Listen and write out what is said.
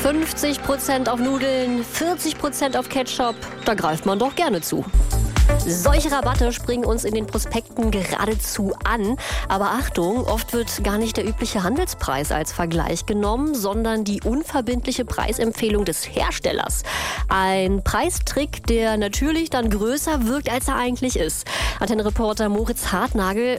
50% auf Nudeln, 40% auf Ketchup, da greift man doch gerne zu. Solche Rabatte springen uns in den Prospekten geradezu an. Aber Achtung, oft wird gar nicht der übliche Handelspreis als Vergleich genommen, sondern die unverbindliche Preisempfehlung des Herstellers. Ein Preistrick, der natürlich dann größer wirkt, als er eigentlich ist. Antenne-Reporter Moritz Hartnagel,